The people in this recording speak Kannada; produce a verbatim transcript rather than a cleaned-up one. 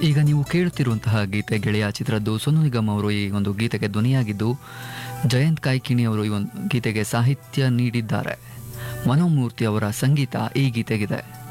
ಈಗ ನೀವು ಕೇಳುತ್ತಿರುವಂತಹ ಗೀತೆ ಗೆಳೆಯ ಚಿತ್ರದ್ದು. ಸೋನು ನಿಗಮ್ ಅವರು ಈ ಒಂದು ಗೀತೆಗೆ ಧ್ವನಿಯಾಗಿದ್ದು, ಜಯಂತ್ ಕಾಯ್ಕಿಣಿ ಅವರು ಈ ಒಂದು ಗೀತೆಗೆ ಸಾಹಿತ್ಯ ನೀಡಿದ್ದಾರೆ. ಮನೋಮೂರ್ತಿ ಅವರ ಸಂಗೀತ ಈ ಗೀತೆಗಿದೆ.